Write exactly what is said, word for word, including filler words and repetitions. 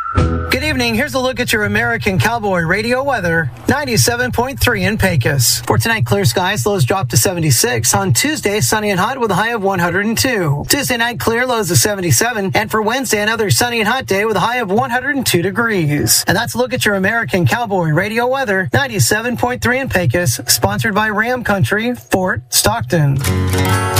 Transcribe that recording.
Good evening. Here's a look at your American Cowboy radio weather. ninety-seven point three in Pecos. For tonight, clear skies. Lows drop to seventy-six. On Tuesday, sunny and hot with a high of one hundred two. Tuesday night, clear, lows of seventy-seven. And for Wednesday, another sunny and hot day with a high of one hundred two degrees. And that's a look at your American Cowboy radio weather. ninety-seven point three in Pecos. Sponsored by Ram Country, Fort Stockton.